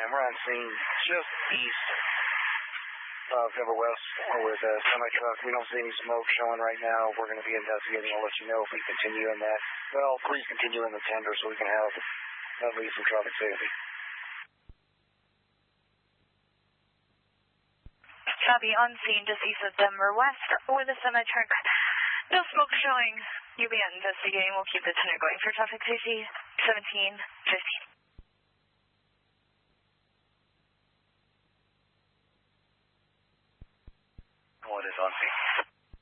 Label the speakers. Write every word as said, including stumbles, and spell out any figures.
Speaker 1: time. We're on scene just east of Denver West with a semi-truck. We don't see any smoke showing right now. We're going to be investigating. I'll let you know if we continue in that. Well, please continue in the tender so we can have at least some traffic safety.
Speaker 2: Copy, on scene just east of Denver West with a semi-truck. No smoke showing. You'll be investigating. We'll keep the tender going for traffic safety. seventeen fifteen.
Speaker 1: What is on scene?